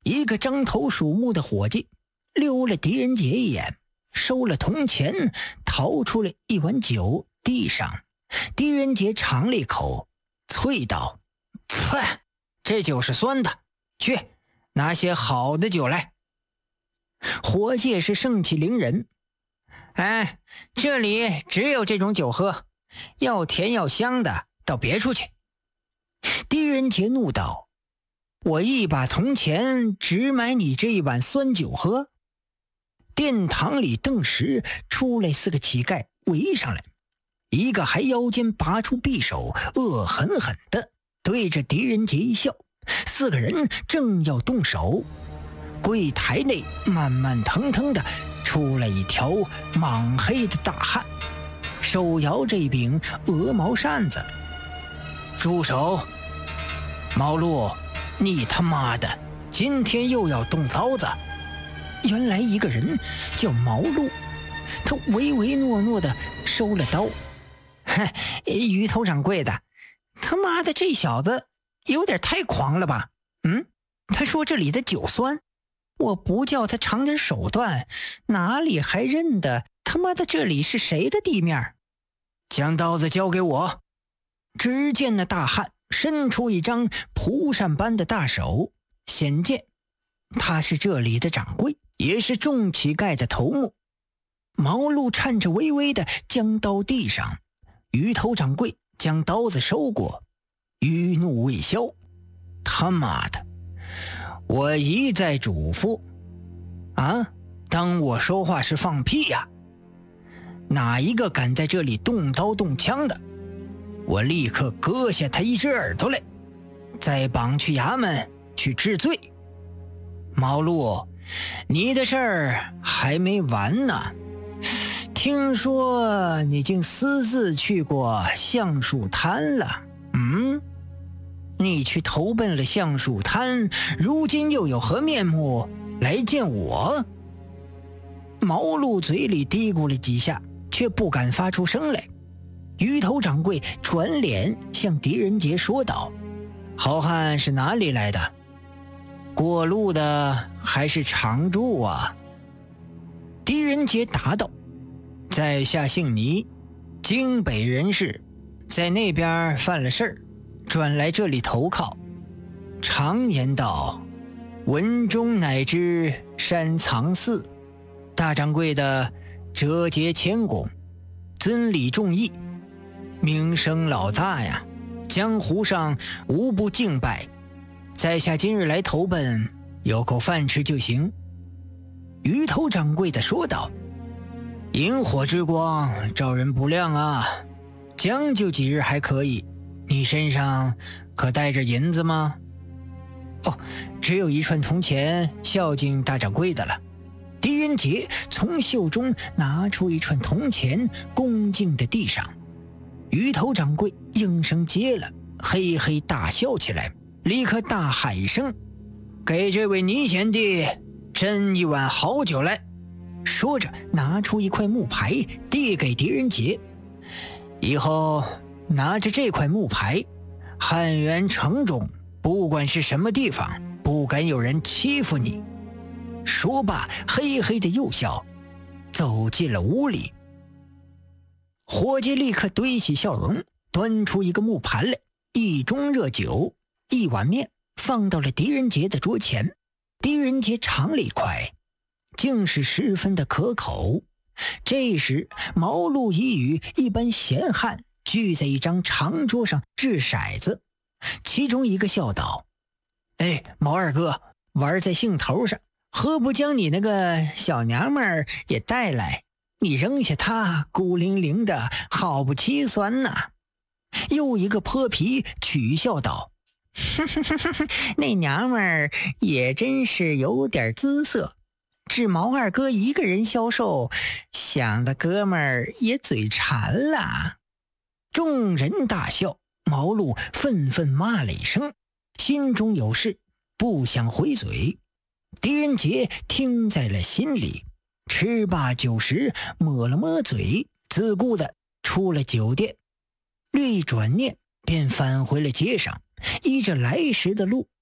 一个獐头鼠目的伙计溜了狄仁杰一眼，收了铜钱，掏出了一碗酒递上。狄仁杰尝了一口，啐道：“啐，这酒是酸的，去拿些好的酒来。”伙计也是盛气凌人：“哎，这里只有这种酒喝，要甜要香的到别处去。”狄仁杰怒道：“我一把铜钱只买你这一碗酸酒喝？”殿堂里顿时出来4个乞丐围上来，一个还腰间拔出匕首，恶狠狠地对着狄仁杰一笑。4个人正要动手，柜台内慢慢腾腾地出来一条莽黑的大汉，手摇着一柄鹅毛扇子。“住手！毛路，你他妈的今天又要动刀子！”原来一个人叫毛路，他唯唯诺诺地收了刀。“鱼头掌柜的，他妈的这小子有点太狂了吧？他说这里的酒酸，我不叫他尝点手段，哪里还认得他妈的这里是谁的地面？将刀子交给我！”只见那大汉伸出一张蒲扇般的大手，显见他是这里的掌柜，也是众乞丐的头目。毛路颤着巍巍地将刀递上，鱼头掌柜将刀子收过，余怒未消：“他妈的，我一再嘱咐啊，当我说话是放屁呀？哪一个敢在这里动刀动枪的，我立刻割下他一只耳朵来，再绑去衙门去治罪。毛路，你的事儿还没完呢。听说你竟私自去过橡树滩了，你去投奔了橡树滩，如今又有何面目来见我？”毛路嘴里嘀咕了几下，却不敢发出声来。鱼头掌柜转脸向狄仁杰说道：“好汉是哪里来的？过路的还是常住啊？”狄仁杰答道：“在下姓倪，京北人士，在那边犯了事儿，转来这里投靠。常言道，文中乃知山藏寺，大掌柜的折节谦恭，尊礼重义，名声老大呀，江湖上无不敬拜。在下今日来投奔，有口饭吃就行。”鱼头掌柜的说道：“萤火之光照人不亮啊，将就几日还可以。你身上可带着银子吗？”“哦，只有一串铜钱，孝敬大掌柜的了。”狄仁杰从袖中拿出一串铜钱，恭敬地递上。鱼头掌柜应声接了，嘿嘿大笑起来，立刻大喊一声：“给这位倪贤弟斟一碗好酒来！”说着拿出一块木牌递给狄仁杰：“以后拿着这块木牌，汉源城中不管是什么地方，不敢有人欺负你。”说罢嘿嘿的又笑，走进了屋里。伙计立刻堆起笑容，端出一个木盘来，一盅热酒，一碗面，放到了狄仁杰的桌前。狄仁杰尝了一块，竟是十分的可口。这时毛路已与一班闲汉聚在一张长桌上掷骰子，其中一个笑道：“毛二哥，玩在兴头上，何不将你那个小娘们儿也带来？你扔下她孤零零的，好不凄酸呐。”又一个泼皮取笑道：“那娘们儿也真是有点姿色，只毛二哥一个人销售，想的哥们儿也嘴馋了。”众人大笑，毛路愤愤骂了一声，心中有事，不想回嘴。狄仁杰听在了心里，吃罢酒食，抹了抹嘴，自顾的出了酒店。略一转念，便返回了街上，依着来时的路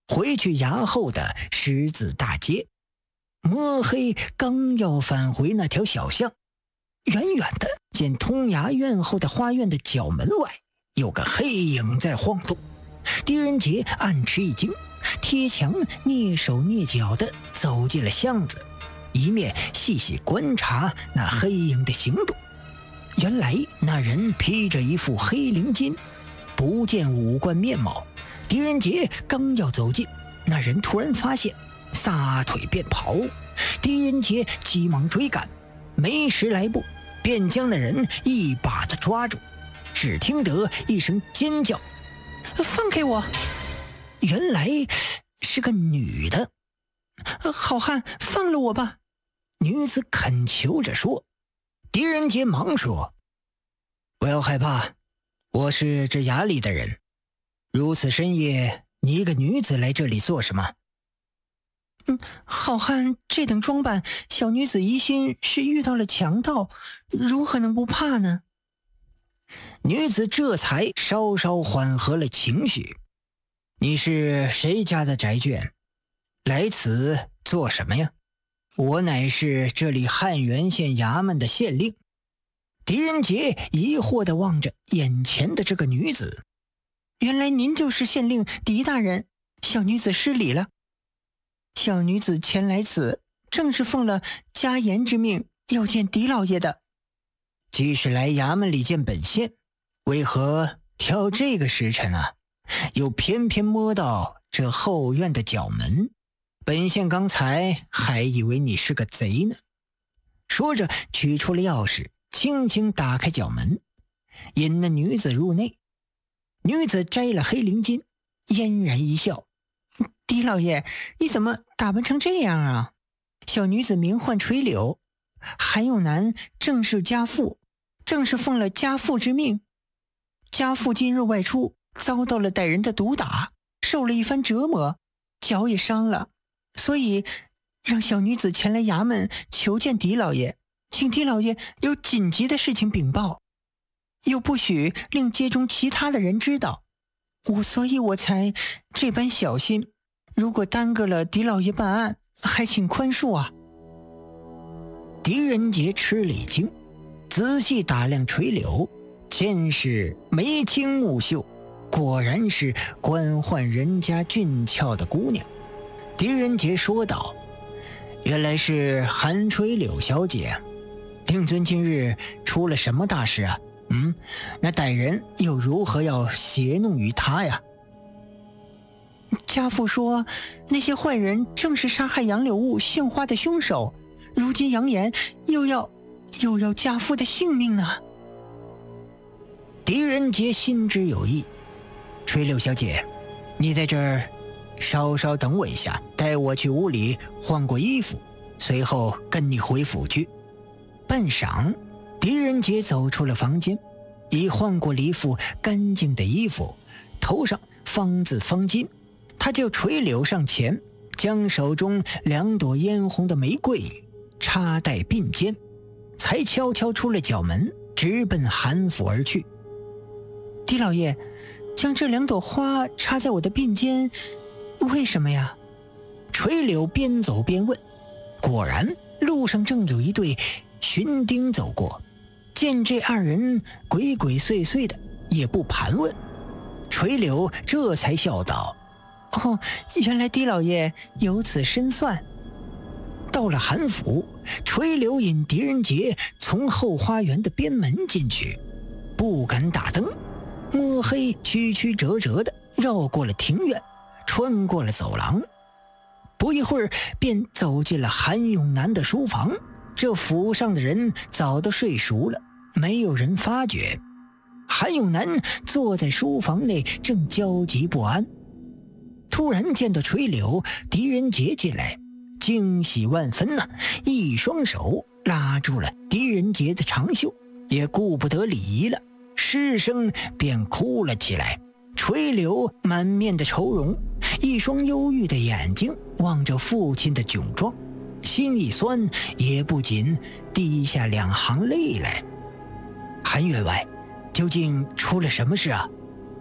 回去衙后的十字大街。摸黑刚要返回那条小巷，远远的见通衙院后的花院的角门外有个黑影在晃动。狄仁杰暗吃一惊，贴墙蹑手蹑脚地走进了巷子，一面细细观察那黑影的行动。原来那人披着一副黑绫巾，不见五官面貌。狄仁杰刚要走近，那人突然发现，撒腿便跑。狄仁杰急忙追赶，没十来步便将那人一把的抓住。只听得一声尖叫：“放开我！”原来是个女的。好汉，放了我吧！女子恳求着说。狄仁杰忙说：“不要害怕，我是这衙里的人。如此深夜，你一个女子来这里做什么？”好汉，这等装扮，小女子疑心是遇到了强盗，如何能不怕呢？女子这才稍稍缓和了情绪。你是谁家的宅眷？来此做什么呀？我乃是这里汉源县衙门的县令。狄仁杰疑惑地望着眼前的这个女子。原来您就是县令狄大人，小女子失礼了。小女子前来此，正是奉了家言之命，要见狄老爷的。既是来衙门里见本县，为何挑这个时辰啊？又偏偏摸到这后院的角门，本县刚才还以为你是个贼呢。说着取出了钥匙，轻轻打开角门，引那女子入内。女子摘了黑绫巾，嫣然一笑：“狄老爷，你怎么打扮成这样啊？小女子名唤垂柳，韩永南正是家父，正是奉了家父之命。家父今日外出，遭到了歹人的毒打，受了一番折磨，脚也伤了，所以让小女子前来衙门求见狄老爷，请狄老爷有紧急的事情禀报，又不许令街中其他的人知道，所以我才这般小心。如果耽搁了狄老爷办案，还请宽恕啊。”狄仁杰吃了一惊，仔细打量垂柳，见是眉清目秀，果然是官宦人家俊俏的姑娘。狄仁杰说道：“原来是韩垂柳小姐，令尊今日出了什么大事啊？那歹人又如何要胁弄于他呀？”家父说，那些坏人正是杀害杨柳雾杏花的凶手，如今扬言又要家父的性命呢。狄仁杰心知有意：“垂柳小姐，你在这儿稍稍等我一下，带我去屋里换过衣服，随后跟你回府去。”半晌，狄仁杰走出了房间，已换过了一副干净的衣服，头上方字方巾。他叫垂柳上前，将手中2朵嫣红的玫瑰插戴鬓间，才悄悄出了角门，直奔韩府而去。“狄老爷，将这2朵花插在我的鬓间，为什么呀？”垂柳边走边问。果然路上正有一对巡丁走过，见这2人鬼鬼祟祟的，也不盘问。垂柳这才笑道：“原来狄老爷有此深算。”到了韩府，垂柳引狄仁杰从后花园的边门进去，不敢打灯，摸黑曲曲折折的绕过了庭院，穿过了走廊，不一会儿便走进了韩永南的书房。这府上的人早都睡熟了，没有人发觉。韩永南坐在书房内，正焦急不安。突然见到垂柳、狄仁杰进来，惊喜万分呐，一双手拉住了狄仁杰的长袖，也顾不得礼仪了，失声便哭了起来。垂柳满面的愁容，一双忧郁的眼睛望着父亲的窘状，心一酸，也不禁滴下2行泪来。“韩员外，究竟出了什么事啊？”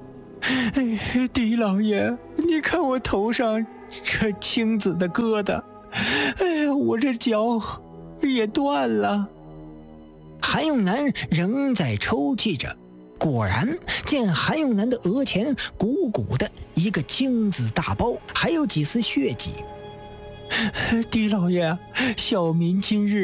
狄老爷，你看我头上这青紫的疙瘩，我这脚也断了。韩永南仍在抽泣着，果然见韩永南的额前鼓鼓的一个青紫大包，还有几丝血迹。狄老爷，小民今日